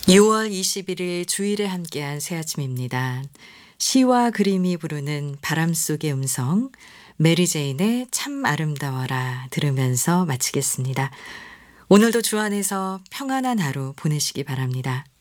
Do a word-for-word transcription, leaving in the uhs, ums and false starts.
유월 이십일일 주일에 함께한 새 아침입니다. 시와 그림이 부르는 바람 속의 음성, 메리 제인의 참 아름다워라 들으면서 마치겠습니다. 오늘도 주 안에서 평안한 하루 보내시기 바랍니다.